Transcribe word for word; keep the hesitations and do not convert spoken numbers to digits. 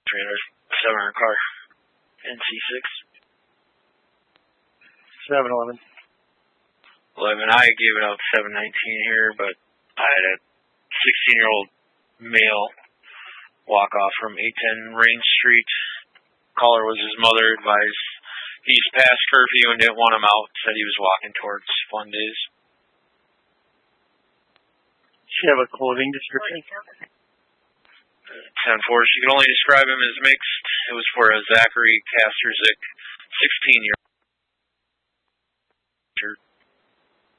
three hundred, seven hundred car. N C six. seven eleven. eleven. I gave it out seven nineteen here, but I had a sixteen-year-old male walk off from eight ten Range Street. Caller was his mother, advised he's past curfew and didn't want him out, said he was walking towards Fun Days. Does she have a clothing description? ten four, she could only describe him as mixed. It was for a Zachary Kasterzik, sixteen-year-old.